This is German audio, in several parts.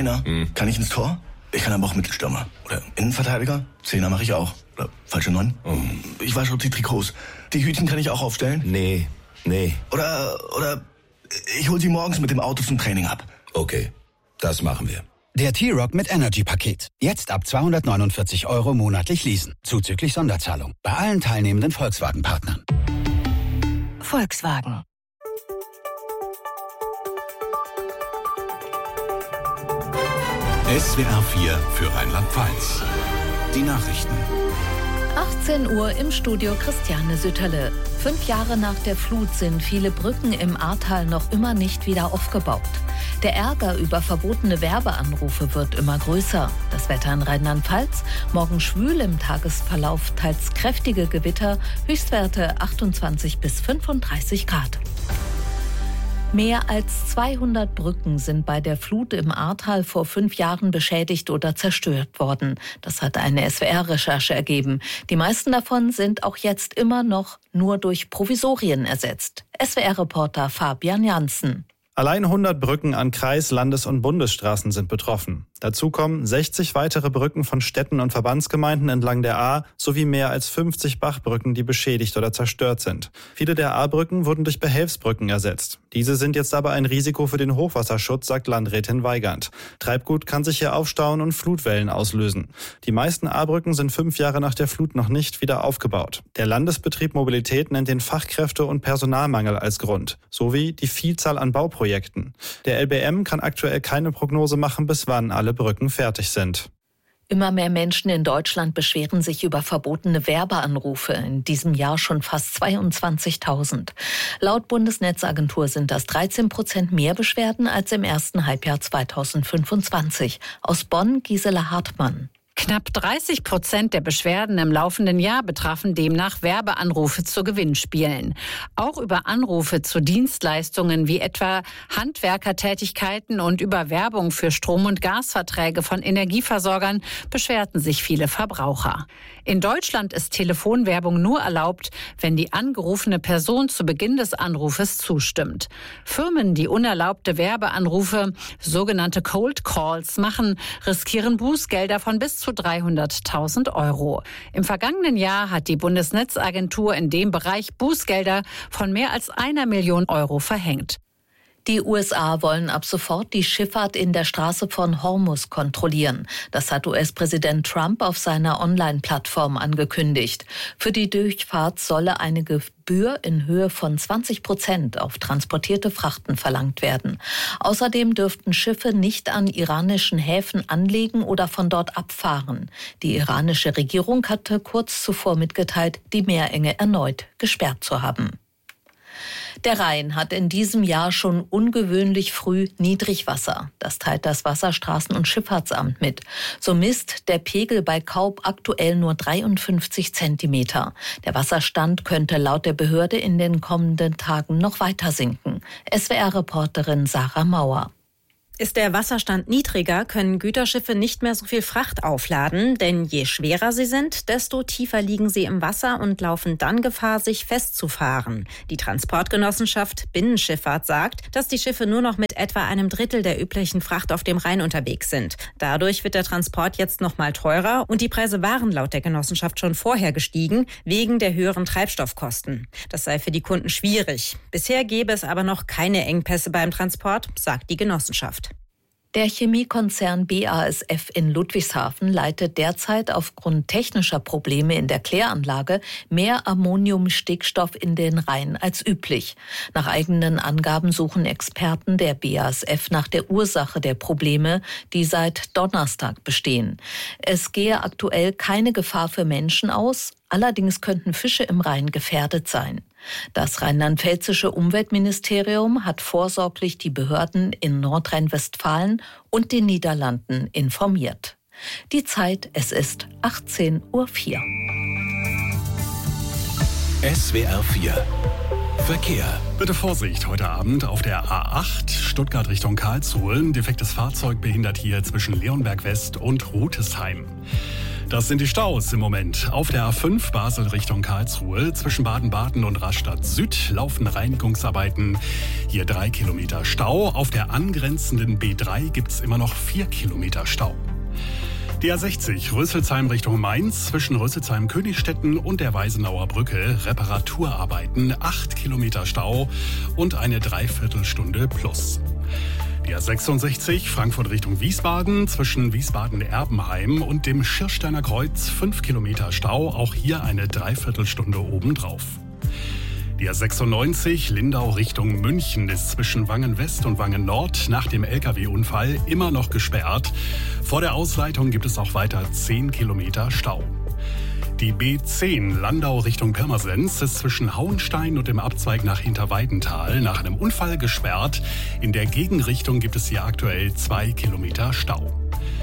Einer. Kann ich ins Tor? Ich kann aber auch Mittelstürmer. Oder Innenverteidiger? Zehner mache ich auch. Oder falsche 9? Ich wasche die Trikots. Die Hütchen kann ich auch aufstellen? Nee. Oder ich hol sie morgens mit dem Auto zum Training ab. Okay, das machen wir. Der T-Rock mit Energy-Paket. Jetzt ab 249 € monatlich leasen. Zuzüglich Sonderzahlung. Bei allen teilnehmenden Volkswagen-Partnern. Volkswagen. SWR 4 für Rheinland-Pfalz. Die Nachrichten. 18 Uhr im Studio Christiane Sütterle. 5 Jahre nach der Flut sind viele Brücken im Ahrtal noch immer nicht wieder aufgebaut. Der Ärger über verbotene Werbeanrufe wird immer größer. Das Wetter in Rheinland-Pfalz: morgen schwül im Tagesverlauf, teils kräftige Gewitter, Höchstwerte 28 bis 35 Grad. Mehr als 200 Brücken sind bei der Flut im Ahrtal vor 5 Jahren beschädigt oder zerstört worden. Das hat eine SWR-Recherche ergeben. Die meisten davon sind auch jetzt immer noch nur durch Provisorien ersetzt. SWR-Reporter Fabian Janssen. Allein 100 Brücken an Kreis-, Landes- und Bundesstraßen sind betroffen. Dazu kommen 60 weitere Brücken von Städten und Verbandsgemeinden entlang der Ahr sowie mehr als 50 Bachbrücken, die beschädigt oder zerstört sind. Viele der Ahrbrücken wurden durch Behelfsbrücken ersetzt. Diese sind jetzt aber ein Risiko für den Hochwasserschutz, sagt Landrätin Weigand. Treibgut kann sich hier aufstauen und Flutwellen auslösen. Die meisten Ahrbrücken sind 5 Jahre nach der Flut noch nicht wieder aufgebaut. Der Landesbetrieb Mobilität nennt den Fachkräfte- und Personalmangel als Grund, sowie die Vielzahl an Bauprojekten. Der LBM kann aktuell keine Prognose machen, bis wann alle Brücken fertig sind. Immer mehr Menschen in Deutschland beschweren sich über verbotene Werbeanrufe. In diesem Jahr schon fast 22.000. Laut Bundesnetzagentur sind das 13% mehr Beschwerden als im ersten Halbjahr 2025. Aus Bonn Gisela Hartmann. Knapp 30% der Beschwerden im laufenden Jahr betrafen demnach Werbeanrufe zu Gewinnspielen. Auch über Anrufe zu Dienstleistungen wie etwa Handwerkertätigkeiten und über Werbung für Strom- und Gasverträge von Energieversorgern beschwerten sich viele Verbraucher. In Deutschland ist Telefonwerbung nur erlaubt, wenn die angerufene Person zu Beginn des Anrufes zustimmt. Firmen, die unerlaubte Werbeanrufe, sogenannte Cold Calls, machen, riskieren Bußgelder von bis zu 300.000 €. Im vergangenen Jahr hat die Bundesnetzagentur in dem Bereich Bußgelder von mehr als 1 Million € verhängt. Die USA wollen ab sofort die Schifffahrt in der Straße von Hormuz kontrollieren. Das hat US-Präsident Trump auf seiner Online-Plattform angekündigt. Für die Durchfahrt solle eine Gebühr in Höhe von 20% auf transportierte Frachten verlangt werden. Außerdem dürften Schiffe nicht an iranischen Häfen anlegen oder von dort abfahren. Die iranische Regierung hatte kurz zuvor mitgeteilt, die Meerenge erneut gesperrt zu haben. Der Rhein hat in diesem Jahr schon ungewöhnlich früh Niedrigwasser. Das teilt das Wasserstraßen- und Schifffahrtsamt mit. So misst der Pegel bei Kaub aktuell nur 53 Zentimeter. Der Wasserstand könnte laut der Behörde in den kommenden Tagen noch weiter sinken. SWR-Reporterin Sarah Mauer. Ist der Wasserstand niedriger, können Güterschiffe nicht mehr so viel Fracht aufladen, denn je schwerer sie sind, desto tiefer liegen sie im Wasser und laufen dann Gefahr, sich festzufahren. Die Transportgenossenschaft Binnenschifffahrt sagt, dass die Schiffe nur noch mit etwa einem Drittel der üblichen Fracht auf dem Rhein unterwegs sind. Dadurch wird der Transport jetzt noch mal teurer und die Preise waren laut der Genossenschaft schon vorher gestiegen, wegen der höheren Treibstoffkosten. Das sei für die Kunden schwierig. Bisher gäbe es aber noch keine Engpässe beim Transport, sagt die Genossenschaft. Der Chemiekonzern BASF in Ludwigshafen leitet derzeit aufgrund technischer Probleme in der Kläranlage mehr Ammoniumstickstoff in den Rhein als üblich. Nach eigenen Angaben suchen Experten der BASF nach der Ursache der Probleme, die seit Donnerstag bestehen. Es gehe aktuell keine Gefahr für Menschen aus, allerdings könnten Fische im Rhein gefährdet sein. Das rheinland-pfälzische Umweltministerium hat vorsorglich die Behörden in Nordrhein-Westfalen und den Niederlanden informiert. Die Zeit, es ist 18:04 Uhr. SWR 4 Verkehr. Bitte Vorsicht heute Abend auf der A8 Stuttgart Richtung Karlsruhe. Ein defektes Fahrzeug behindert hier zwischen Leonberg West und Rutesheim. Das sind die Staus im Moment. Auf der A5 Basel Richtung Karlsruhe zwischen Baden-Baden und Rastatt Süd laufen Reinigungsarbeiten. Hier 3 Kilometer Stau. Auf der angrenzenden B3 gibt es immer noch 4 Kilometer Stau. Die A60 Rüsselsheim Richtung Mainz zwischen Rüsselsheim-Königstetten und der Weisenauer Brücke Reparaturarbeiten, 8 Kilometer Stau und eine Dreiviertelstunde plus. Die A66 Frankfurt Richtung Wiesbaden zwischen Wiesbaden-Erbenheim und dem Schirsteiner Kreuz 5 Kilometer Stau, auch hier eine Dreiviertelstunde obendrauf. Die A96 Lindau Richtung München ist zwischen Wangen West und Wangen Nord nach dem LKW-Unfall immer noch gesperrt. Vor der Ausleitung gibt es auch weiter 10 Kilometer Stau. Die B10 Landau Richtung Pirmasens ist zwischen Hauenstein und dem Abzweig nach Hinterweidenthal nach einem Unfall gesperrt. In der Gegenrichtung gibt es hier aktuell 2 Kilometer Stau.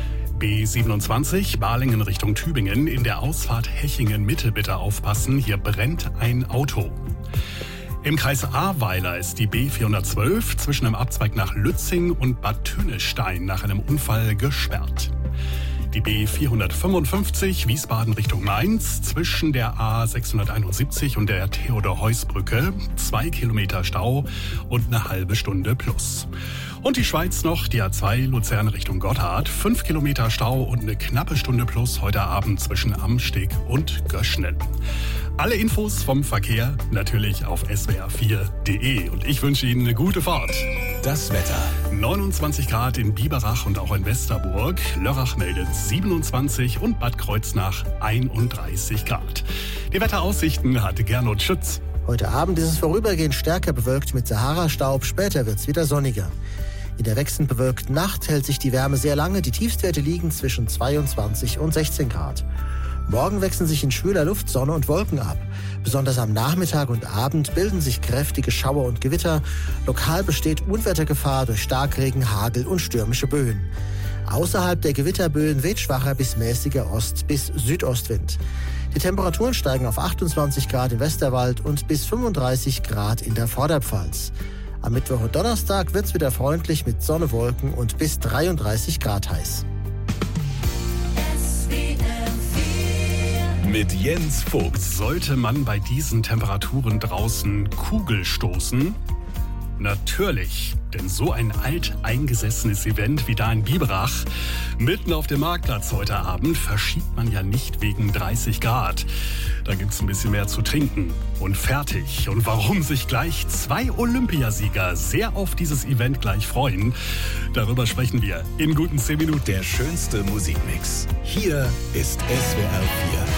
B27 Balingen Richtung Tübingen, in der Ausfahrt Hechingen-Mitte bitte aufpassen, hier brennt ein Auto. Im Kreis Ahrweiler ist die B412 zwischen dem Abzweig nach Lützing und Bad Tönestein nach einem Unfall gesperrt. Die B455 Wiesbaden Richtung Mainz zwischen der A671 und der Theodor-Heuss-Brücke 2 Kilometer Stau und eine halbe Stunde plus. Und die Schweiz noch, die A2 Luzern Richtung Gotthard, 5 Kilometer Stau und eine knappe Stunde plus heute Abend zwischen Amsteg und Göschnen. Alle Infos vom Verkehr natürlich auf swr4.de und ich wünsche Ihnen eine gute Fahrt. Das Wetter. 29 Grad in Biberach und auch in Westerburg. Lörrach meldet 27 und Bad Kreuznach 31 Grad. Die Wetteraussichten hatte Gernot Schütz. Heute Abend ist es vorübergehend stärker bewölkt mit Sahara-Staub, später wird es wieder sonniger. In der wechselnd bewölkten Nacht hält sich die Wärme sehr lange, die Tiefstwerte liegen zwischen 22 und 16 Grad. Morgen wechseln sich in schwüler Luft Sonne und Wolken ab. Besonders am Nachmittag und Abend bilden sich kräftige Schauer und Gewitter. Lokal besteht Unwettergefahr durch Starkregen, Hagel und stürmische Böen. Außerhalb der Gewitterböen weht schwacher bis mäßiger Ost- bis Südostwind. Die Temperaturen steigen auf 28 Grad im Westerwald und bis 35 Grad in der Vorderpfalz. Am Mittwoch und Donnerstag wird es wieder freundlich mit Sonne, Wolken und bis 33 Grad heiß. Mit Jens Vogt. Sollte man bei diesen Temperaturen draußen Kugel stoßen? Natürlich, denn so ein alteingesessenes Event wie da in Biberach, mitten auf dem Marktplatz heute Abend, verschiebt man ja nicht wegen 30 Grad. Da gibt's ein bisschen mehr zu trinken und fertig. Und warum sich gleich 2 Olympiasieger sehr auf dieses Event gleich freuen, darüber sprechen wir in guten 10 Minuten. Der schönste Musikmix. Hier ist SWR 4.